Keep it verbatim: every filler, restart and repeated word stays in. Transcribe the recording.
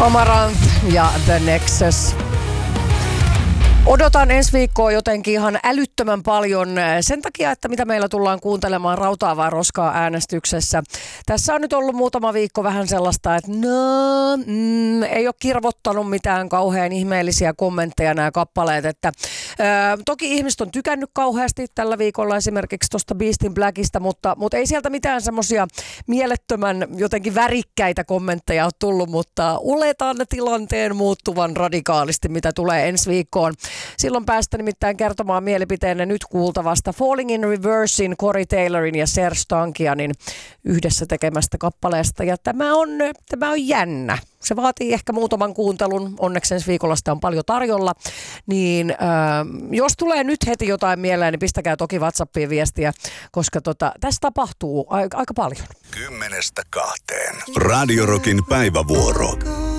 Amaranth ja The Nexus. Odotan ensi viikkoa jotenkin ihan älyttömän paljon sen takia, että mitä meillä tullaan kuuntelemaan Rautaa vai roskaa -äänestyksessä. Tässä on nyt ollut muutama viikko vähän sellaista, että no, mm, ei ole kirvottanut mitään kauhean ihmeellisiä kommentteja nämä kappaleet. Että, ö, toki ihmiset on tykännyt kauheasti tällä viikolla esimerkiksi tuosta Beast in Blackista, mutta, mutta ei sieltä mitään semmoisia mielettömän jotenkin värikkäitä kommentteja ole tullut, mutta oletan tilanteen muuttuvan radikaalisti, mitä tulee ensi viikkoon. Silloin päästä nimittäin kertomaan mielipiteenne nyt kuultavasta Falling in Reversein, Corey Taylorin ja Serj Tankianin yhdessä tekemästä kappaleesta. Ja tämä on, tämä on jännä. Se vaatii ehkä muutaman kuuntelun. Onneksi ensi viikolla sitä on paljon tarjolla. Niin äh, jos tulee nyt heti jotain mieleen, niin pistäkää toki WhatsAppiin viestiä, koska tota, tässä tapahtuu aika, aika paljon. Kymmenestä kahteen. Radio Rockin päivävuoro.